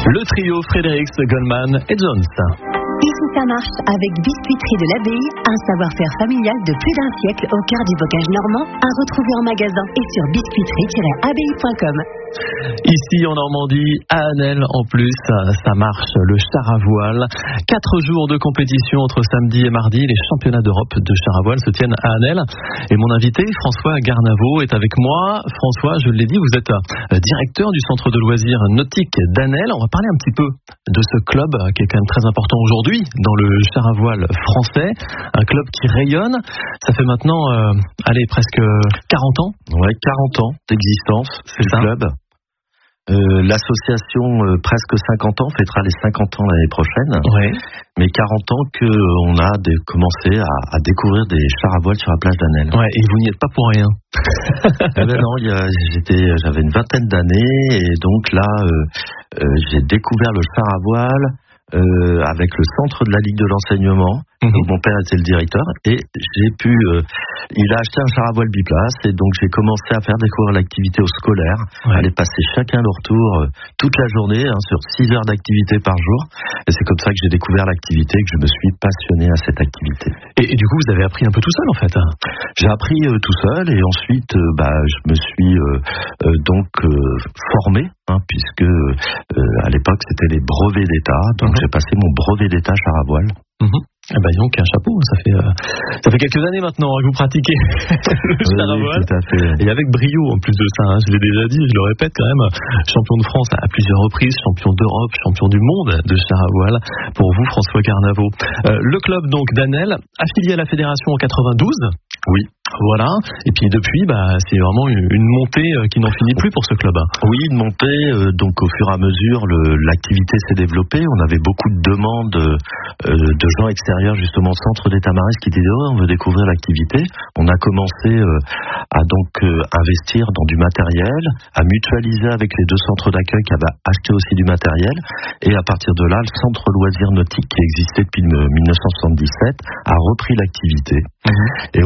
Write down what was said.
Le trio Fredericks, Goldman et Jones. Ici ça marche avec Biscuiterie de l'Abbaye, un savoir-faire familial de plus d'un siècle au cœur du bocage normand, à retrouver en magasin et sur biscuiterie-abbaye.com. Ici en Normandie, à Annelle en plus, ça marche, le char à voile. 4 jours de compétition entre samedi et mardi. Les championnats d'Europe de char à voile se tiennent à Annelle. Et mon invité, François Garnavo, est avec moi. François, je l'ai dit, vous êtes directeur du centre de loisirs nautique d'Annelle. On va parler un petit peu de ce club qui est quand même très important aujourd'hui dans le char à voile français. Un club qui rayonne. Ça fait maintenant, presque 40 ans. Ouais, 40 ans d'existence, c'est le club. L'association presque 50 ans fêtera les 50 ans l'année prochaine. Ouais. Mais 40 ans qu'on a commencé à découvrir des chars à voile sur la plage d'Annelle. Ouais, et vous n'y êtes pas pour rien. Non, j'avais une vingtaine d'années et donc là, j'ai découvert le char à voile avec le centre de la Ligue de l'enseignement. Donc mon père était le directeur et il a acheté un char à voile biplace et donc j'ai commencé à faire découvrir l'activité aux scolaires, aller passer chacun leur tour toute la journée sur 6 heures d'activité par jour et c'est comme ça que j'ai découvert l'activité, que je me suis passionné à cette activité. Et du coup vous avez appris un peu tout seul en fait? J'ai appris tout seul et ensuite je me suis formé puisque à l'époque c'était les brevets d'État, donc j'ai passé mon brevet d'État char à voile. Donc un chapeau, ça fait quelques années maintenant que vous pratiquez le char à voile. Tout à fait. Et avec brio en plus de ça, je l'ai déjà dit, je le répète quand même, champion de France à plusieurs reprises, champion d'Europe, champion du monde de char à voile pour vous François Garnavo. Le club donc d'Annelle, affilié à la fédération en 92. Oui. Voilà, et puis depuis, c'est vraiment une montée qui n'en finit plus pour ce club. Oui, une montée, donc au fur et à mesure, l'activité s'est développée. On avait beaucoup de demandes de gens extérieurs, justement, au centre des Tamaris, qui disaient on veut découvrir l'activité. On a commencé à investir dans du matériel, à mutualiser avec les 2 centres d'accueil qui avaient acheté aussi du matériel. Et à partir de là, le centre loisirs nautique qui existait depuis 1977 a repris l'activité. Et